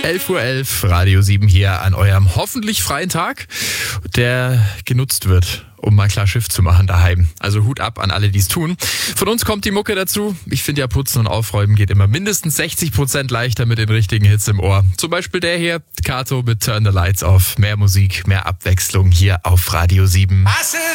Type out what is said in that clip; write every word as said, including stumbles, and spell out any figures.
elf Uhr elf, Radio sieben hier an eurem hoffentlich freien Tag, der genutzt wird, um mal klar Schiff zu machen daheim. Also Hut ab an alle, die es tun. Von uns kommt die Mucke dazu. Ich finde ja, Putzen und Aufräumen geht immer mindestens sechzig Prozent leichter mit den richtigen Hits im Ohr. Zum Beispiel der hier, Kato mit Turn the Lights Off. Mehr Musik, mehr Abwechslung hier auf Radio sieben.